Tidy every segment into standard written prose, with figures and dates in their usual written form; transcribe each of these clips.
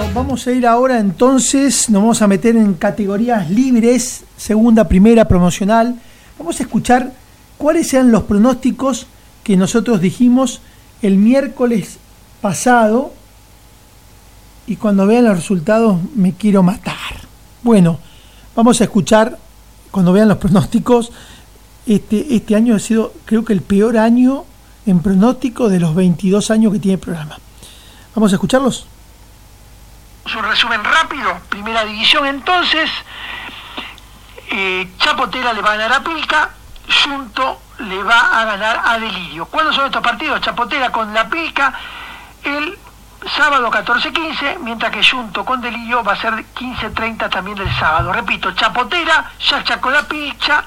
Vamos a ir ahora entonces, nos vamos a meter en categorías libres, segunda, primera, promocional. Vamos a escuchar cuáles eran los pronósticos que nosotros dijimos el miércoles pasado, y cuando vean los resultados me quiero matar. Bueno, vamos a escuchar, cuando vean los pronósticos, este año ha sido, creo que el peor año en pronóstico de los 22 años que tiene el programa. Vamos a escucharlos. Un resumen rápido. Primera división entonces. Chapotera le va a ganar a Pilca, Junto le va a ganar a Delirio. ¿Cuándo son estos partidos? Chapotera con la Pilca el sábado 14:15, mientras que Junto con Delirio va a ser 15:30 también del sábado. Repito, Chapotera, Chac con la Pilca,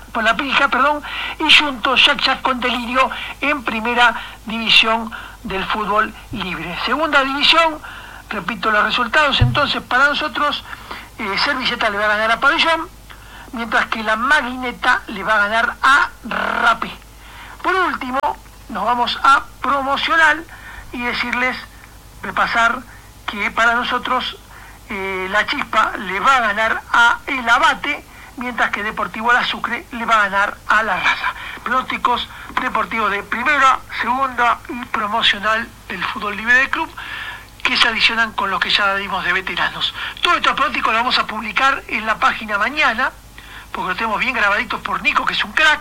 y Junto, Chac con Delirio en primera división del fútbol libre. Segunda división, repito los resultados, entonces para nosotros Servilleta le va a ganar a Pabellón, mientras que la Maguineta le va a ganar a Rapé. Por último, nos vamos a promocional y decirles, repasar que para nosotros la Chispa le va a ganar a El Abate, mientras que Deportivo La Sucre le va a ganar a La Raza. Pronósticos deportivos de primera, segunda y promocional del fútbol libre del club, que se adicionan con los que ya dimos de veteranos. Todos estos pronósticos los vamos a publicar en la página mañana, porque lo tenemos bien grabaditos por Nico, que es un crack,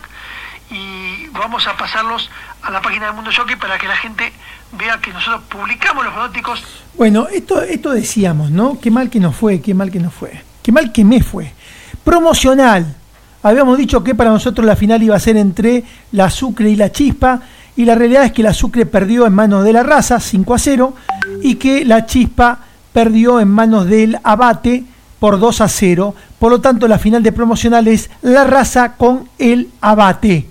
y vamos a pasarlos a la página del Mundo Jockey para que la gente vea que nosotros publicamos los pronósticos. Bueno, esto decíamos, ¿no? Qué mal que nos fue, qué mal que nos fue, qué mal que me fue. Promocional. Habíamos dicho que para nosotros la final iba a ser entre la Sucre y la Chispa, y la realidad es que la Sucre perdió en manos de La Raza 5-0 y que la Chispa perdió en manos del Abate por 2-0. Por lo tanto, la final de promocional es La Raza con el Abate.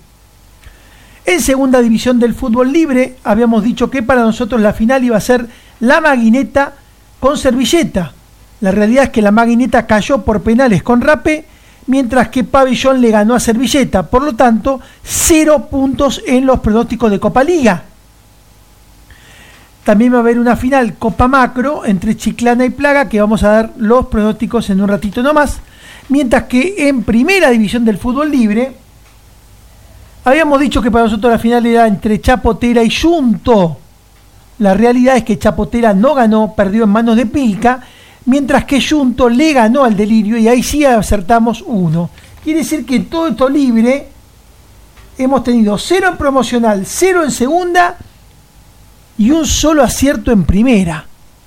En segunda división del fútbol libre, habíamos dicho que para nosotros la final iba a ser la Maguineta con Servilleta. La realidad es que la Maguineta cayó por penales con Rapé, mientras que Pabellón le ganó a Servilleta. Por lo tanto, 0 puntos en los pronósticos de Copa Liga. También va a haber una final Copa Macro entre Chiclana y Plaga, que vamos a dar los pronósticos en un ratito nomás. Mientras que en primera división del fútbol libre, habíamos dicho que para nosotros la final era entre Chapotera y Junto. La realidad es que Chapotera no ganó, perdió en manos de Pilca, mientras que Junto le ganó al Delirio, y ahí sí acertamos 1. Quiere decir que en todo esto libre hemos tenido 0 en promocional, 0 en segunda y un solo acierto en primera.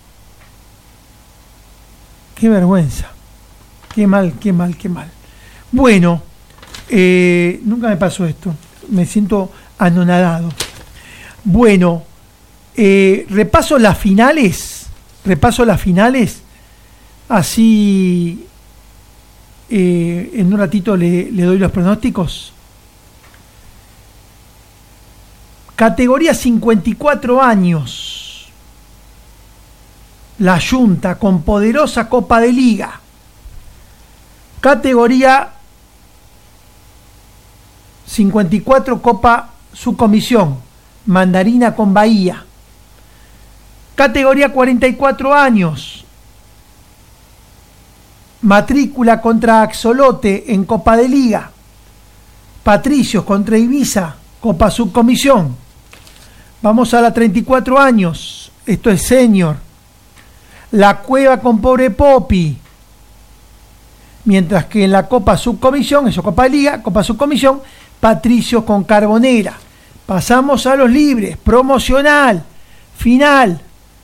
Qué vergüenza. Qué mal, qué mal, qué mal. Bueno, nunca me pasó esto. Me siento anonadado. Bueno, repaso las finales. Así en un ratito le doy los pronósticos. Categoría 54 años. La Junta con poderosa Copa de Liga. Categoría 54 Copa Subcomisión. Mandarina con Bahía. Categoría 44 años. Matrícula contra Axolote en Copa de Liga. Patricios contra Ibiza, Copa Subcomisión. Vamos a la 34 años. Esto es senior. La Cueva con Pobre Popi. Mientras que en la Copa Subcomisión, eso Copa de Liga, Copa Subcomisión, Patricios con Carbonera. Pasamos a los libres. Promocional. Final.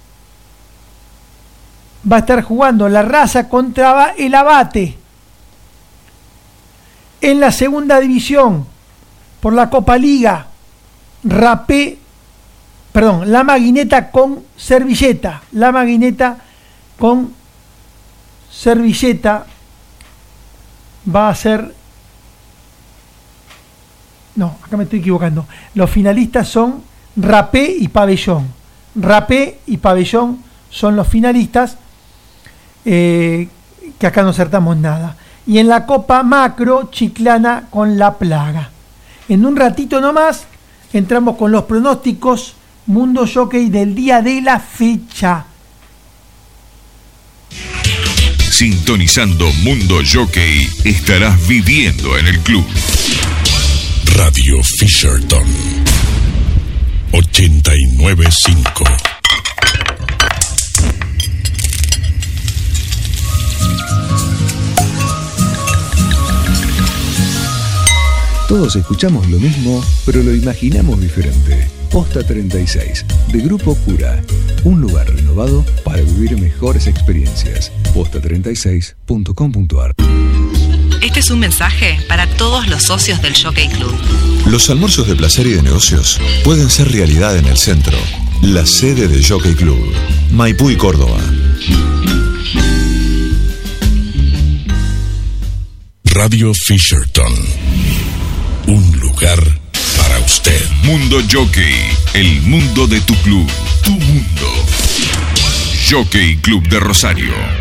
Va a estar jugando La Raza contra el Abate. En la segunda división, por la Copa Liga, la Maguineta con Servilleta. La Maguineta con Servilleta va a ser... No, acá me estoy equivocando. Los finalistas son Rapé y Pabellón. Rapé y Pabellón son los finalistas, que acá no acertamos nada. Y en la Copa Macro, Chiclana con La Plaga. En un ratito nomás entramos con los pronósticos Mundo Jockey del día de la fecha. Sintonizando Mundo Jockey, estarás viviendo en el club. Radio Fisherton 89.5. Todos escuchamos lo mismo, pero lo imaginamos diferente. Posta 36, de Grupo Cura. Un lugar renovado para vivir mejores experiencias. Posta36.com.ar. Este es un mensaje para todos los socios del Jockey Club. Los almuerzos de placer y de negocios pueden ser realidad en el centro. La sede del Jockey Club, Maipú y Córdoba. Radio Fisherton. Un lugar para usted. Mundo Jockey, el mundo de tu club, tu mundo. Jockey Club de Rosario.